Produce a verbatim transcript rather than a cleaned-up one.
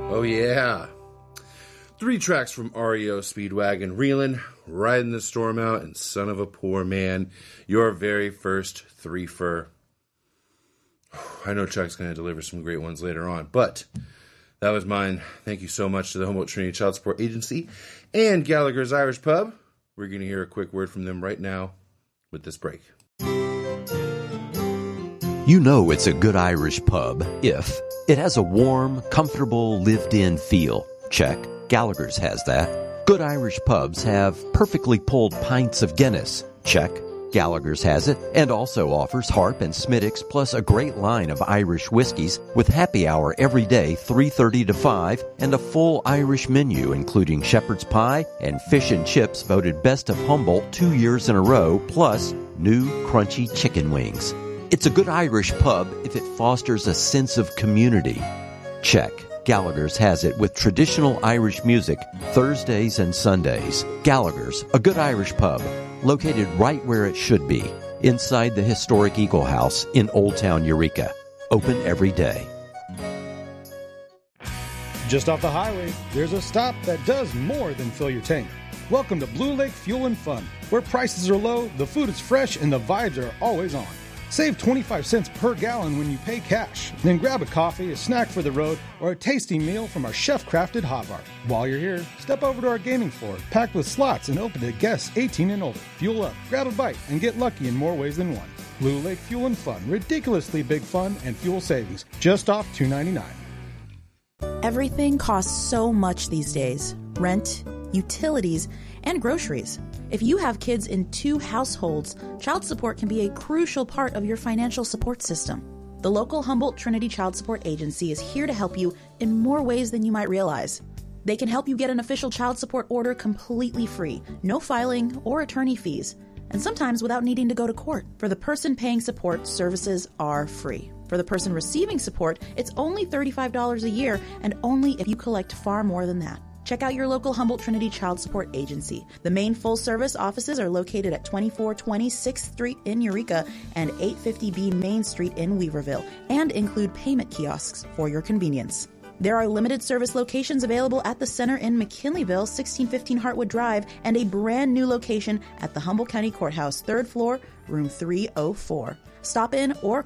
Oh, yeah. Three tracks from R E O Speedwagon, Reelin', Riding the Storm Out, and Son of a Poor Man, your very first three-fer. I know Chuck's going to deliver some great ones later on, but that was mine. Thank you so much to the Humboldt Trinity Child Support Agency and Gallagher's Irish Pub. We're going to hear a quick word from them right now with this break. You know it's a good Irish pub if it has a warm, comfortable, lived-in feel. Check. Gallagher's has that. Good Irish pubs have perfectly pulled pints of Guinness. Check. Gallagher's has it, and also offers Harp and Smittix, plus a great line of Irish whiskeys with happy hour every day, three thirty to five, and a full Irish menu including shepherd's pie and fish and chips voted best of Humboldt two years in a row, plus new crunchy chicken wings. It's a good Irish pub if it fosters a sense of community. Check. Gallagher's has it with traditional Irish music Thursdays and Sundays. Gallagher's, a good Irish pub, located right where it should be, inside the historic Eagle House in Old Town Eureka. Open every day. Just off the highway, there's a stop that does more than fill your tank. Welcome to Blue Lake Fuel and Fun, where prices are low, the food is fresh, and the vibes are always on. Save twenty-five cents per gallon when you pay cash. Then grab a coffee, a snack for the road, or a tasty meal from our chef-crafted hot bar. While you're here, step over to our gaming floor, packed with slots and open to guests eighteen and older. Fuel up, grab a bite, and get lucky in more ways than one. Blue Lake Fuel and Fun. Ridiculously big fun and fuel savings. Just off two ninety-nine. Everything costs so much these days. Rent, utilities, and groceries. If you have kids in two households, child support can be a crucial part of your financial support system. The local Humboldt Trinity Child Support Agency is here to help you in more ways than you might realize. They can help you get an official child support order completely free, no filing or attorney fees, and sometimes without needing to go to court. For the person paying support, services are free. For the person receiving support, it's only thirty-five dollars a year, and only if you collect far more than that. Check out your local Humboldt Trinity Child Support Agency. The main full-service offices are located at twenty-four twenty sixth Street in Eureka and eight fifty B Main Street in Weaverville, and include payment kiosks for your convenience. There are limited service locations available at the center in McKinleyville, sixteen fifteen Hartwood Drive, and a brand new location at the Humboldt County Courthouse, third floor, room three oh four. Stop in or